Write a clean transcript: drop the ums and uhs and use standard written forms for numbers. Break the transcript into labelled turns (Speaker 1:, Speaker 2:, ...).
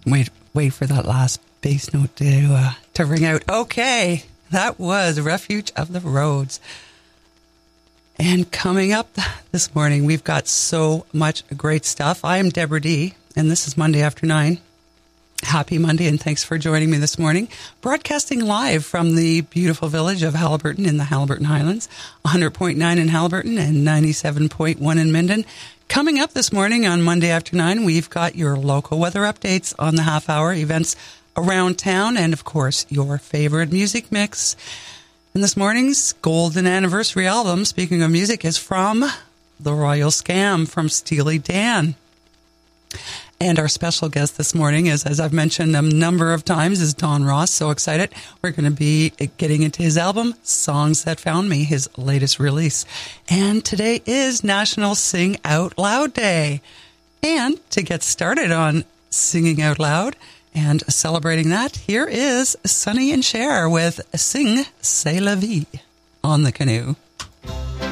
Speaker 1: Wait for that last bass note to ring out. Okay, that was Refuge of the Roads. And coming up this morning, we've got so much great stuff. I am Deborah D, and this is Monday After 9. Happy Monday, and thanks for joining me this morning. Broadcasting live from the beautiful village of Haliburton in the Haliburton Highlands, 100.9 in Haliburton and 97.1 in Minden. Coming up this morning on Monday After 9, we've got your local weather updates on the half-hour, events around town, and, of course, your favorite music mix. And this morning's golden anniversary album, speaking of music, is from The Royal Scam from Steely Dan. And our special guest this morning is, as I've mentioned a number of times, is Don Ross. So excited. We're going to be getting into his album, Songs That Found Me, his latest release. And today is National Sing Out Loud Day. And to get started on singing out loud and celebrating that, here is Sonny and Cher with Sing C'est La Vie on the Canoe.